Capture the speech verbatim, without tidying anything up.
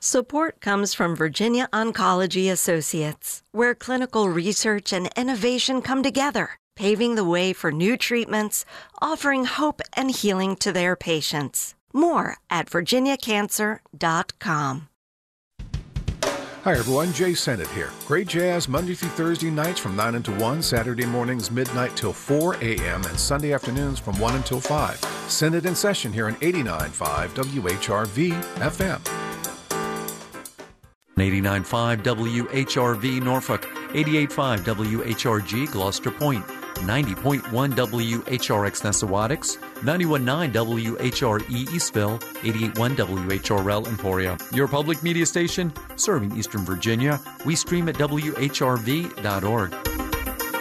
Support comes from Virginia Oncology Associates, where clinical research and innovation come together, paving the way for new treatments, offering hope and healing to their patients. More at virginia cancer dot com. Hi everyone, Jay Sennett here. Great jazz Monday through Thursday nights from nine until one, Saturday mornings midnight till four a.m., and Sunday afternoons from one until five. Sennett in session here on eighty-nine point five W H R V F M. eighty-nine point five W H R V Norfolk, eighty-eight point five W H R G Gloucester Point, ninety point one W H R X Nessawadix, ninety-one point nine W H R E Eastville, eighty-eight point one W H R L Emporia. Your public media station serving Eastern Virginia. We stream at W H R V dot org.